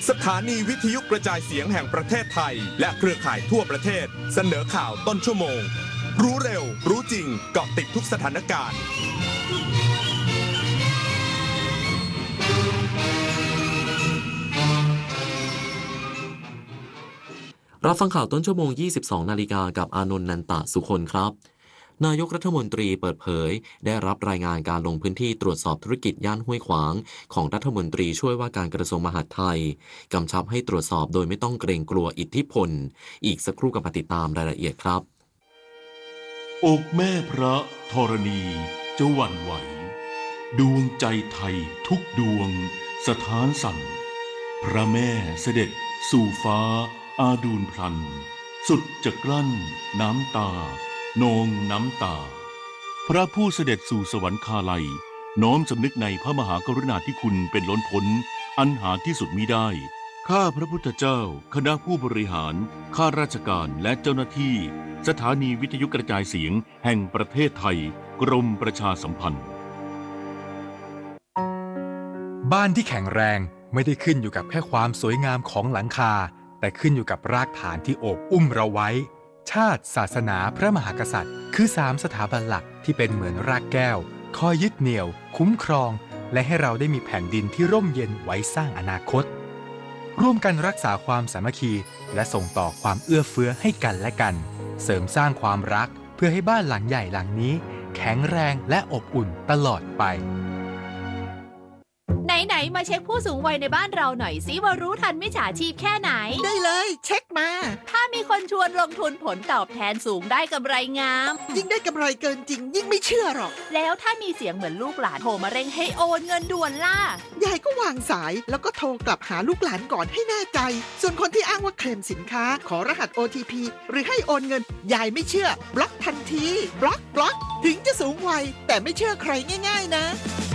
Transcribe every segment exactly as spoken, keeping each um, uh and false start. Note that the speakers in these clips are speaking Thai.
สถานีวิทยุกระจายเสียงแห่งประเทศไทยและเครือข่ายทั่วประเทศเสนอข่าวต้นชั่วโมงรู้เร็วรู้จริงเกาะติดทุกสถานการณ์รับฟังข่าวต้นชั่วโมง ยี่สิบสอง นาฬิกากับอานนท์ นันตะสุคนครับนายกรัฐมนตรีเปิดเผยได้รับรายงานการลงพื้นที่ตรวจสอบธุรกิจย่านห้วยขวางของรัฐมนตรีช่วยว่าการกระทรวงมหาดไทยกำชับให้ตรวจสอบโดยไม่ต้องเกรงกลัวอิทธิพลอีกสักครู่กับติดตามรายละเอียดครับอกแม่พระธรณีจะหวั่นไหวดวงใจไทยทุกดวงสถานสั่นพระแม่เสด็จสู่ฟ้าอาดูลพลันสุดจะกลั้นน้ำตานองน้ำตาพระผู้เสด็จสู่สวรรคาลัยน้อมสำนึกในพระมหากรุณาธิคุณเป็นล้นพ้นอันหาที่สุดมิได้ข้าพระพุทธเจ้าคณะผู้บริหารข้าราชการและเจ้าหน้าที่สถานีวิทยุกระจายเสียงแห่งประเทศไทยกรมประชาสัมพันธ์บ้านที่แข็งแรงไม่ได้ขึ้นอยู่กับแค่ความสวยงามของหลังคาแต่ขึ้นอยู่กับรากฐานที่โอบอุ้มเราไว้ชาติศาสนาพระมหากษัตริย์คือสามสถาบันหลักที่เป็นเหมือนรากแก้วคอยยึดเหนี่ยวคุ้มครองและให้เราได้มีแผ่นดินที่ร่มเย็นไว้สร้างอนาคตร่วมกันรักษาความสามัคคีและส่งต่อความเอื้อเฟื้อให้กันและกันเสริมสร้างความรักเพื่อให้บ้านหลังใหญ่หลังนี้แข็งแรงและอบอุ่นตลอดไปไหนๆมาเช็คผู้สูงวัยในบ้านเราหน่อยสิว่ารู้ทันมิจฉาชีพแค่ไหนได้เลยเช็คมาถ้ามีคนชวนลงทุนผลตอบแทนสูงได้กำไรงามยิ่งได้กำไรเกินจริงยิ่งไม่เชื่อหรอกแล้วถ้ามีเสียงเหมือนลูกหลานโทรมาเร่งให้โอนเงินด่วนล่ะยายก็วางสายแล้วก็โทรกลับหาลูกหลานก่อนให้แน่ใจส่วนคนที่อ้างว่าเคลมสินค้าขอรหัส โอ ที พี หรือให้โอนเงินยายไม่เชื่อบล็อกทันทีบล็อกบล็อกถึงจะสูงวัยแต่ไม่เชื่อใครง่ายๆนะ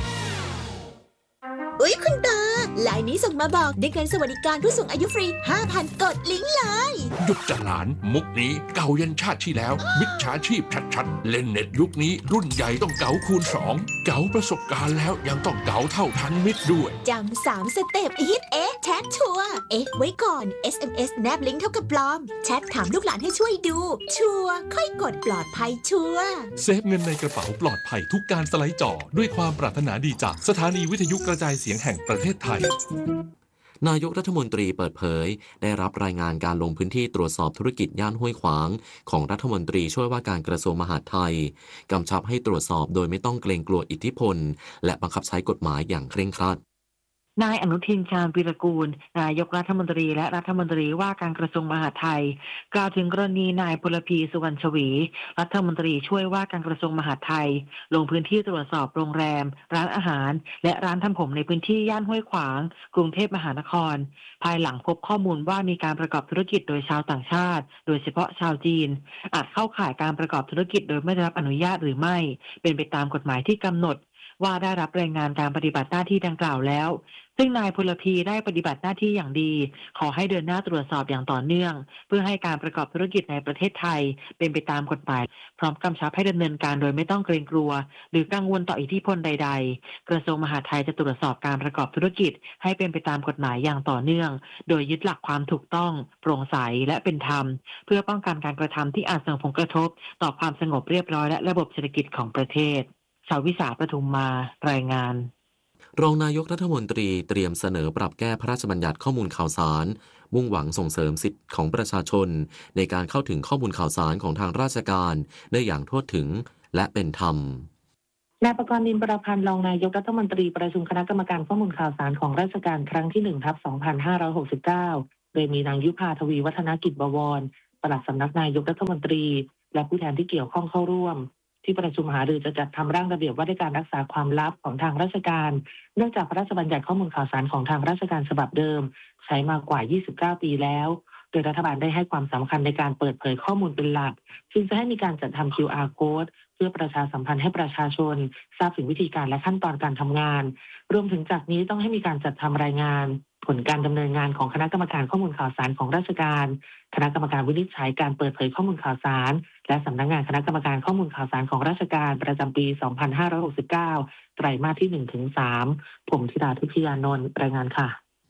อุ๊ยคุณตาไลน์นี้ส่งมาบอกได้เงินสวัสดิการผู้สูงอายุฟรี ห้าพัน กดลิงก์เลยหยุดจะหลานมุกนี้เก่ายันชาติที่แล้วมิจฉาชีพชัดๆเล่นเน็ตยุคนี้รุ่นใหญ่ต้องเก๋าคูณสองเก๋าประสบการณ์แล้วยังต้องเก๋าเท่าทันมิตรด้วยจำสามสเต็ปฮิตเอ๊ะแชทชัวร์เอ๊ะไว้ก่อน เอส เอ็ม เอส แนบลิงก์เท่ากับปลอมแชทถามลูกหลานให้ช่วยดูชัวร์ค่อยกดปลอดภัยชัวร์เซฟเงินในกระเป๋าปลอดภัยทุกการสไลด์จอด้วยความปรารถนาดีจากสถานีวิทยุกระจายเสียงแห่งประเทศไทยนายกรัฐมนตรีเปิดเผยได้รับรายงานการลงพื้นที่ตรวจสอบธุรกิจย่านห้วยขวางของรัฐมนตรีช่วยว่าการกระทรวงมหาดไทยกำชับให้ตรวจสอบโดยไม่ต้องเกรงกลัวอิทธิพลและบังคับใช้กฎหมายอย่างเคร่งครัดนายอนุทินชาญวีรกูลนายกรัฐมนตรีและรัฐมนตรีว่าการกระทรวงมหาดไทยกล่าวถึงกรณีนายพลพีสุวรรณชวีรัฐมนตรีช่วยว่าการกระทรวงมหาดไทยลงพื้นที่ตรวจสอบโรงแรมร้านอาหารและร้านทำผมในพื้นที่ย่านห้วยขวางกรุงเทพมหานครภายหลังพบข้อมูลว่ามีการประกอบธุรกิจโดยชาวต่างชาติโดยเฉพาะชาวจีนอาจเข้าข่ายการประกอบธุรกิจโดยไม่ได้รับอนุญาตหรือไม่เป็นไปตามกฎหมายที่กำหนดว่าได้รับรายงานการปฏิบัติหน้าที่ดังกล่าวแล้วซึ่งนายพลพีได้ปฏิบัติหน้าที่อย่างดีขอให้เดินหน้าตรวจสอบอย่างต่อเนื่องเพื่อให้การประกอบธุรกิจในประเทศไทยเป็นไปตามกฎหมายพร้อมกำชับให้ดำเนินการโดยไม่ต้องเกรงกลัวหรือกังวลต่ออิทธิพลใดๆกระทรวงมหาดไทยจะตรวจสอบการประกอบธุรกิจให้เป็นไปตามกฎหมายอย่างต่อเนื่องโดยยึดหลักความถูกต้องโปร่งใสและเป็นธรรมเพื่อป้องกันการกระทำที่อาจส่งผลกระทบต่อความสงบเรียบร้อยและระบบเศรษฐกิจของประเทศชาววิสาปทุมมารายงานรองนายกรัฐมนตรีเตรียมเสนอปรับแก้พระราชบัญญัติข้อมูลข่าวสารมุ่งหวังส่งเสริมสิทธิของประชาชนในการเข้าถึงข้อมูลข่าวสารของทางราชการได้อย่างทั่วถึงและเป็นธรรมนายประกรณ์ นินประพันธ์รองนายกรัฐมนตรีประชุมคณะกรรมการข้อมูลข่าวสารของราชการครั้งที่ หนึ่งทับสองพันห้าร้อยหกสิบเก้า โดยมีนางยุภาทวีวัฒนกิจบวรปลัดสำนักนายกรัฐมนตรีและผู้แทนที่เกี่ยวข้องเข้าร่วมที่ประชุมหารือจะจัดทำร่างระเบียบว่าด้วยการรักษาความลับของทางราชการเนื่องจากพระราชบัญญัติข้อมูลข่าวสารของทางราชการฉบับเดิมใช้มากว่ายี่สิบเก้าปีแล้วโดยรัฐบาลได้ให้ความสำคัญในการเปิดเผยข้อมูลเป็นหลักจึงจะให้มีการจัดทำ คิว อาร์ Code เพื่อประชาสัมพันธ์ให้ประชาชนทราบถึงวิธีการและขั้นตอนการทำงานรวมถึงจากนี้ต้องให้มีการจัดทำรายงานผลการดำเนินงานของคณะกรรมการข้อมูลข่าวสารของราชการคณะกรรมการวินิจฉัยการเปิดเผยข้อมูลข่าวสารและสำนักงานคณะกรรมการข้อมูลข่าวสารของราชการประจำปี สองพันห้าร้อยหกสิบเก้า ไตรมาสที่ หนึ่งถึงสาม ผมธิดาทิพยานนท์รายงานค่ะ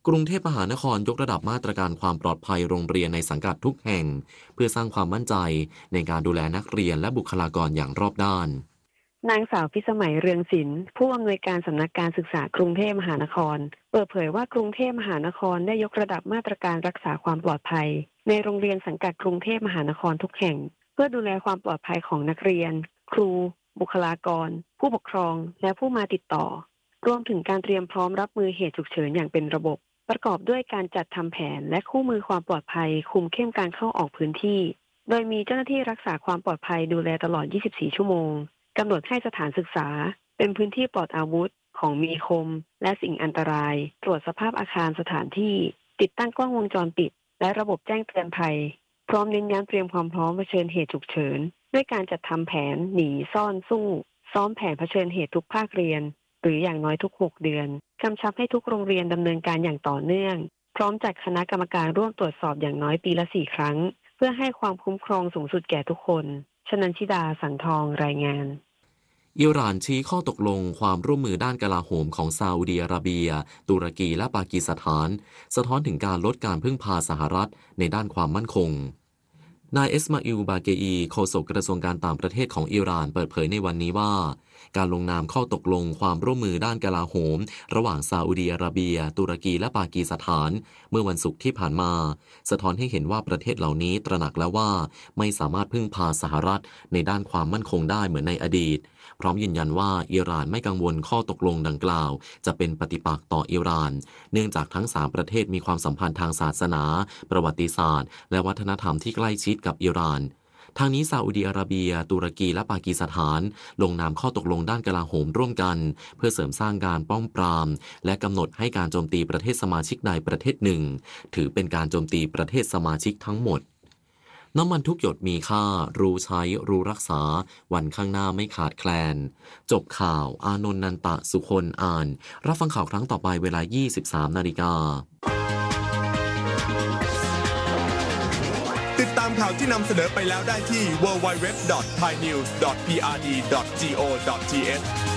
กรุงเทพมหานครยกระดับมาตรการความปลอดภัยโรงเรียนในสังกัดทุกแห่งเพื่อสร้างความมั่นใจในการดูแลนักเรียนและบุคลากรอย่างรอบด้านนางสาวพิสมัยเรืองศิลป์ผู้อำนวยการสำนักการศึกษากรุงเทพมหานครเปิดเผยว่ากรุงเทพมหานครได้ยกระดับมาตรการรักษาความปลอดภัยในโรงเรียนสังกัดกรุงเทพมหานครทุกแห่งเพื่อดูแลความปลอดภัยของนักเรียนครูบุคลากรผู้ปกครองและผู้มาติดต่อรวมถึงการเตรียมพร้อมรับมือเหตุฉุกเฉินอย่างเป็นระบบประกอบด้วยการจัดทำแผนและคู่มือความปลอดภัยคุมเข้มการเข้าออกพื้นที่โดยมีเจ้าหน้าที่รักษาความปลอดภัยดูแลตลอดยี่สิบสี่ชั่วโมงกำหนดให้สถานศึกษาเป็นพื้นที่ปลอดอาวุธของมีคมและสิ่งอันตรายตรวจสภาพอาคารสถานที่ติดตั้งกล้องวงจรปิดและระบบแจ้งเตือนภัยพร้อมเน้นย้ำเตรียมความพร้อมเผชิญเหตุฉุกเฉินด้วยการจัดทำแผนหนีซ่อนสู้ซ้อมแผนเผชิญเหตุทุกภาคเรียนหรืออย่างน้อยทุกหกเดือนกำชับให้ทุกโรงเรียนดำเนินการอย่างต่อเนื่องพร้อมจัดคณะกรรมการร่วมตรวจสอบอย่างน้อยปีละสี่ครั้งเพื่อให้ความคุ้มครองสูงสุดแก่ทุกคนชนันชิดาสันทองรายงานอิหร่านชี้ข้อตกลงความร่วมมือด้านกลาโหมของซาอุดิอาระเบียตุรกีและปากีสถานสะท้อนถึงการลดการพึ่งพาสหรัฐในด้านความมั่นคงนายเอสมาอิล บาเกอีโฆษกกระทรวงการต่างประเทศของอิหร่านเปิดเผยในวันนี้ว่าการลงนามข้อตกลงความร่วมมือด้านกลาโหมระหว่างซาอุดิอาระเบียตุรกีและปากีสถานเมื่อวันศุกร์ที่ผ่านมาสะท้อนให้เห็นว่าประเทศเหล่านี้ตระหนักแล้วว่าไม่สามารถพึ่งพาสหรัฐในด้านความมั่นคงได้เหมือนในอดีตพร้อมยืนยันว่าอิหร่านไม่กังวลข้อตกลงดังกล่าวจะเป็นปฏิปักษ์ต่ออิหร่านเนื่องจากทั้งสามประเทศมีความสัมพันธ์ทางศาสนาประวัติศาสตร์และวัฒนธรรมที่ใกล้ชิดกับอิหร่านทางนี้ซาอุดิอาระเบียตุรกีและปากีสถานลงนามข้อตกลงด้านกลาโหมร่วมกันเพื่อเสริมสร้างการป้องปรามและกำหนดให้การโจมตีประเทศสมาชิกใดประเทศหนึ่งถือเป็นการโจมตีประเทศสมาชิกทั้งหมดน้ำมันทุกหยดมีค่ารู้ใช้รู้รักษาวันข้างหน้าไม่ขาดแคลนจบข่าวอานนท์นันตะสุคนอ่านรับฟังข่าวครั้งต่อไปเวลา ยี่สิบสามนาฬิกาติดตามข่าวที่นำเสนอไปแล้วได้ที่ ดับเบิลยู ดับเบิลยู ดับเบิลยู ดอท ไทยนิวส์ ดอท พี อาร์ ดี ดอท จี โอ ดอท ที เอช